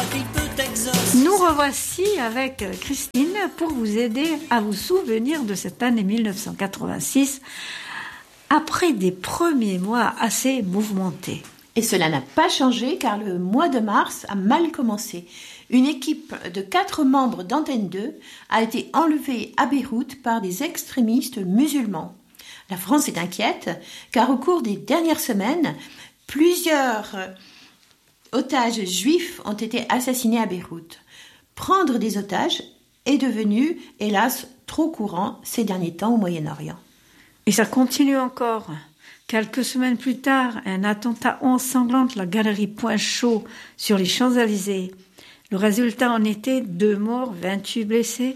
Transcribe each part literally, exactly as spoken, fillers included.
Nous revoici avec Christine pour vous aider à vous souvenir de cette année mille neuf cent quatre-vingt-six après des premiers mois assez mouvementés. Et cela n'a pas changé car le mois de mars a mal commencé. Une équipe de quatre membres d'Antenne deux a été enlevée à Beyrouth par des extrémistes musulmans. La France est inquiète car au cours des dernières semaines, plusieurs otages juifs ont été assassinés à Beyrouth. Prendre des otages est devenu, hélas, trop courant ces derniers temps au Moyen-Orient. Et ça continue encore. Quelques semaines plus tard, un attentat ensanglante la galerie Point Chaud sur les Champs-Élysées. Le résultat en était deux morts, vingt-huit blessés.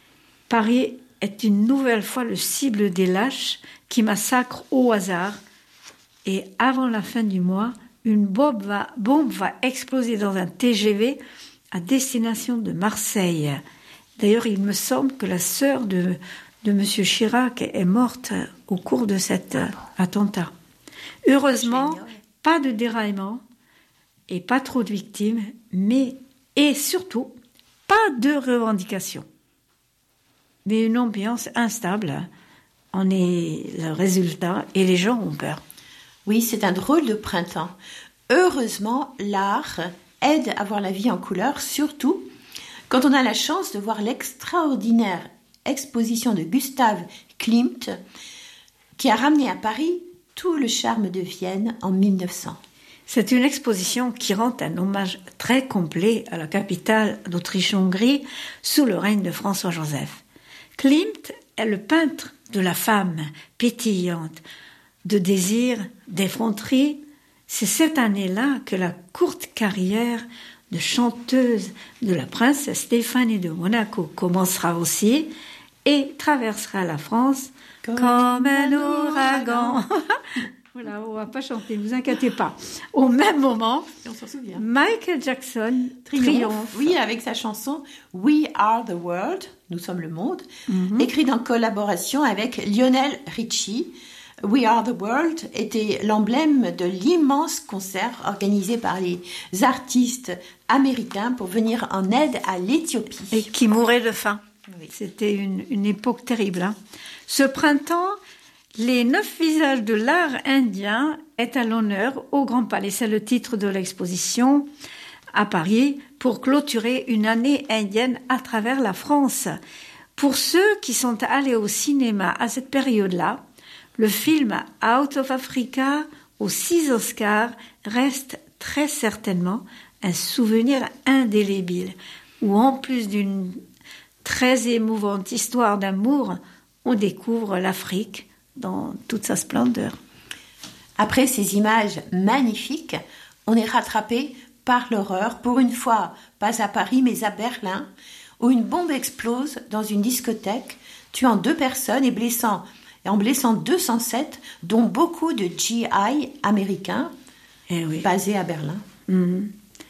Paris est une nouvelle fois le cible des lâches qui massacrent au hasard. Et avant la fin du mois, une bombe va, bombe va exploser dans un T G V à destination de Marseille. D'ailleurs, il me semble que la sœur de, de M. Chirac est morte au cours de cet attentat. Heureusement, pas de déraillement et pas trop de victimes, mais et surtout, pas de revendications. Mais une ambiance instable en est le résultat et les gens ont peur. Oui, c'est un drôle de printemps. Heureusement, l'art aide à voir la vie en couleur, surtout quand on a la chance de voir l'extraordinaire exposition de Gustav Klimt qui a ramené à Paris tout le charme de Vienne en mille neuf cents. C'est une exposition qui rend un hommage très complet à la capitale d'Autriche-Hongrie sous le règne de François-Joseph. Klimt est le peintre de la femme pétillante, de désir, d'effronterie. C'est cette année-là que la courte carrière de chanteuse de la princesse Stéphanie de Monaco commencera aussi et traversera la France comme, comme un ouragan. Voilà, on ne va pas chanter, ne vous inquiétez pas. Au même moment, on s'en souvient. Michael Jackson triomphe. triomphe. Oui, avec sa chanson We Are the World, nous sommes le monde, mm-hmm. écrite en collaboration avec Lionel Richie. We Are the World était l'emblème de l'immense concert organisé par les artistes américains pour venir en aide à l'Éthiopie. Et qui mouraient de faim. Oui. C'était une, une époque terrible. Hein. Ce printemps, les neuf visages de l'art indien est à l'honneur au Grand Palais. C'est le titre de l'exposition à Paris pour clôturer une année indienne à travers la France. Pour ceux qui sont allés au cinéma à cette période-là, le film Out of Africa aux six Oscars reste très certainement un souvenir indélébile où en plus d'une très émouvante histoire d'amour, on découvre l'Afrique dans toute sa splendeur. Après ces images magnifiques, on est rattrapé par l'horreur, pour une fois, pas à Paris mais à Berlin, où une bombe explose dans une discothèque, tuant deux personnes et blessant et en blessant deux cent sept, dont beaucoup de G I américains, eh oui. basés à Berlin. Mmh.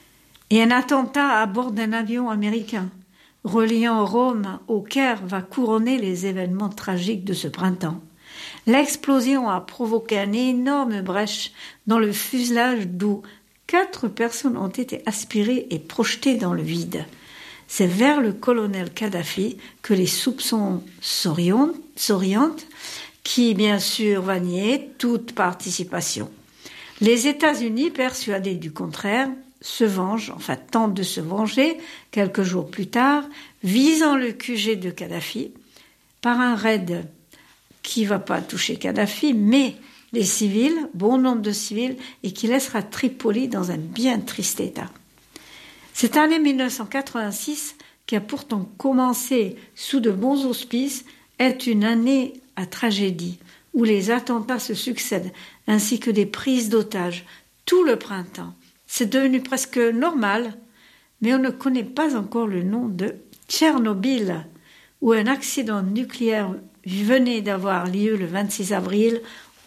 Et un attentat à bord d'un avion américain, reliant Rome au Caire, va couronner les événements tragiques de ce printemps. L'explosion a provoqué une énorme brèche dans le fuselage d'où quatre personnes ont été aspirées et projetées dans le vide. C'est vers le colonel Kadhafi que les soupçons s'orientent, s'orientent qui, bien sûr, va nier toute participation. Les États-Unis, persuadés du contraire, se vengent, enfin tentent de se venger, quelques jours plus tard, visant le Q G de Kadhafi, par un raid qui ne va pas toucher Kadhafi, mais les civils, bon nombre de civils, et qui laissera Tripoli dans un bien triste état. Cette année mille neuf cent quatre-vingt-six, qui a pourtant commencé sous de bons auspices, est une année à tragédie, où les attentats se succèdent, ainsi que des prises d'otages, tout le printemps. C'est devenu presque normal, mais on ne connaît pas encore le nom de Tchernobyl, où un accident nucléaire venait d'avoir lieu le vingt-six avril.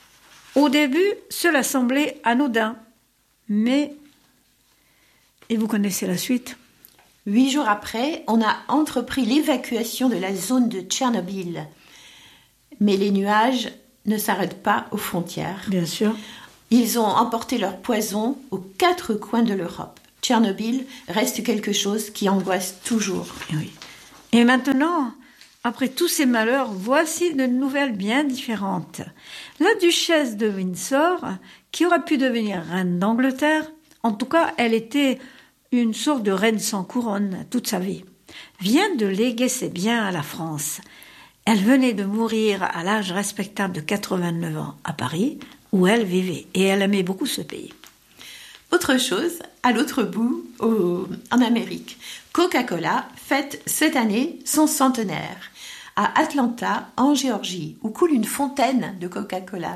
Au début, cela semblait anodin, mais... Et vous connaissez la suite. Huit jours après, on a entrepris l'évacuation de la zone de Tchernobyl. Mais les nuages ne s'arrêtent pas aux frontières. Bien sûr. Ils ont emporté leur poison aux quatre coins de l'Europe. Tchernobyl reste quelque chose qui angoisse toujours. Oui. Et maintenant, après tous ces malheurs, voici de nouvelles bien différentes. La duchesse de Windsor, qui aurait pu devenir reine d'Angleterre, en tout cas, elle était une sorte de reine sans couronne toute sa vie, vient de léguer ses biens à la France. Elle venait de mourir à l'âge respectable de quatre-vingt-neuf ans à Paris, où elle vivait, et elle aimait beaucoup ce pays. Autre chose, à l'autre bout, au, en Amérique, Coca-Cola fête cette année son centenaire à Atlanta, en Géorgie, où coule une fontaine de Coca-Cola.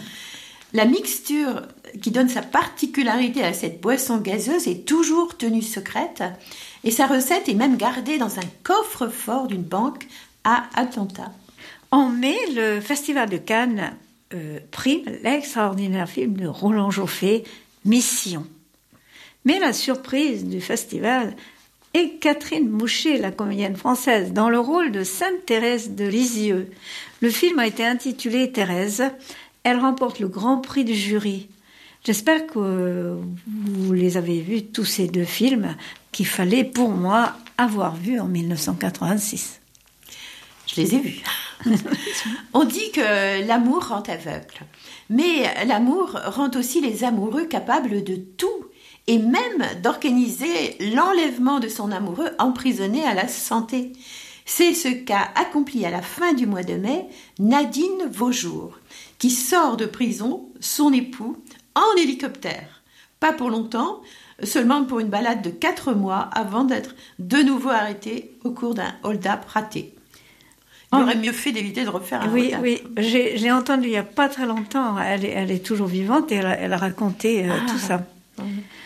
La mixture qui donne sa particularité à cette boisson gazeuse est toujours tenue secrète et sa recette est même gardée dans un coffre-fort d'une banque à Atlanta. En mai, le Festival de Cannes euh, prime l'extraordinaire film de Roland Joffé, Mission. Mais la surprise du festival est Catherine Mouchet, la comédienne française, dans le rôle de Sainte Thérèse de Lisieux. Le film a été intitulé Thérèse. Elle remporte le grand prix du jury. J'espère que vous les avez vus, tous ces deux films, qu'il fallait pour moi avoir vus en dix-neuf cent quatre-vingt-six. Je les ai vus. On dit que l'amour rend aveugle. Mais l'amour rend aussi les amoureux capables de tout, et même d'organiser l'enlèvement de son amoureux emprisonné à la santé. C'est ce qu'a accompli à la fin du mois de mai Nadine Vaujour, qui sort de prison son époux en hélicoptère. Pas pour longtemps, seulement pour une balade de quatre mois avant d'être de nouveau arrêtée au cours d'un hold-up raté. Il aurait mieux fait d'éviter de refaire un Oui, hold-up. oui, j'ai, j'ai entendu il n'y a pas très longtemps, elle est, elle est toujours vivante et elle a, elle a raconté euh, ah. tout ça. Mmh.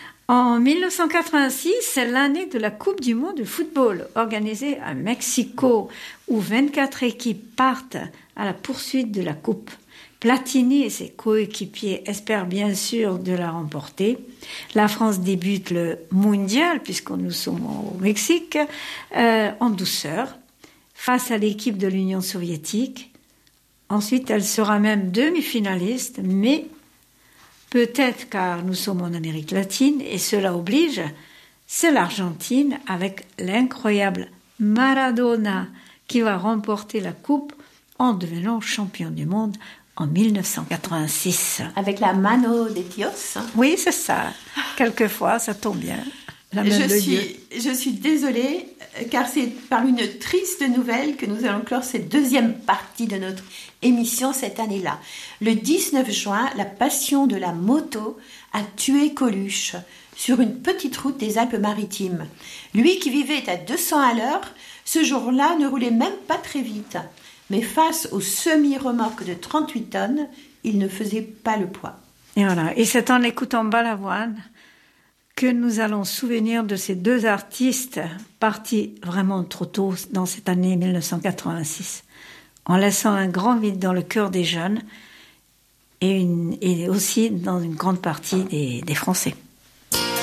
En dix-neuf cent quatre-vingt-six, c'est l'année de la Coupe du monde de football, organisée à Mexico, où vingt-quatre équipes partent à la poursuite de la Coupe. Platini et ses coéquipiers espèrent bien sûr de la remporter. La France débute le mondial, puisque nous sommes au Mexique, euh, en douceur, face à l'équipe de l'Union soviétique. Ensuite, elle sera même demi-finaliste, mais peut-être car nous sommes en Amérique latine, et cela oblige, c'est l'Argentine avec l'incroyable Maradona qui va remporter la Coupe en devenant champion du monde en dix-neuf cent quatre-vingt-six. Avec la mano de Dios. Oui, c'est ça. Quelquefois, ça tombe bien. La main je, de suis, Dieu. je suis désolée, car c'est par une triste nouvelle que nous allons clore cette deuxième partie de notre émission cette année-là. Le dix-neuf juin, la passion de la moto a tué Coluche sur une petite route des Alpes-Maritimes. Lui qui vivait à deux cents à l'heure, ce jour-là ne roulait même pas très vite. Mais face aux semi-remorques de trente-huit tonnes, il ne faisait pas le poids. Et voilà. Et c'est en écoutant Balavoine que nous allons souvenir de ces deux artistes partis vraiment trop tôt dans cette année dix-neuf cent quatre-vingt-six, en laissant un grand vide dans le cœur des jeunes et, une, et aussi dans une grande partie des, des Français.